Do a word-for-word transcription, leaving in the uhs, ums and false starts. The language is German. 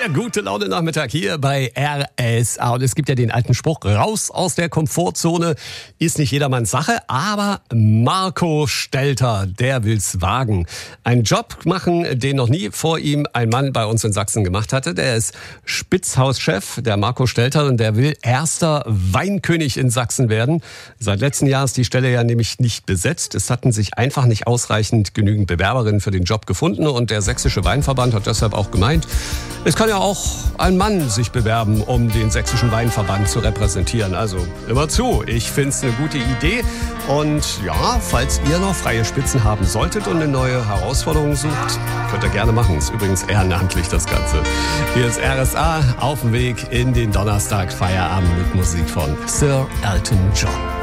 Der gute Laune Nachmittag hier bei R S A. Und es gibt ja den alten Spruch, raus aus der Komfortzone ist nicht jedermanns Sache. Aber Marco Stelter, der will's wagen. Einen Job machen, den noch nie vor ihm ein Mann bei uns in Sachsen gemacht hatte. Der ist Spitzhauschef, der Marco Stelter. Und der will erster Weinkönig in Sachsen werden. Seit letztem Jahr ist die Stelle ja nämlich nicht besetzt. Es hatten sich einfach nicht ausreichend genügend Bewerberinnen für den Job gefunden. Und der Sächsische Weinverband hat deshalb auch gemeint, es kann ja auch ein Mann sich bewerben, um den Sächsischen Weinverband zu repräsentieren. Also immer zu, ich finde es eine gute Idee. Und ja, falls ihr noch freie Spitzen haben solltet und eine neue Herausforderung sucht, könnt ihr gerne machen. Ist übrigens ehrenamtlich das Ganze. Hier ist R S A auf dem Weg in den Donnerstag Feierabend mit Musik von Sir Elton John.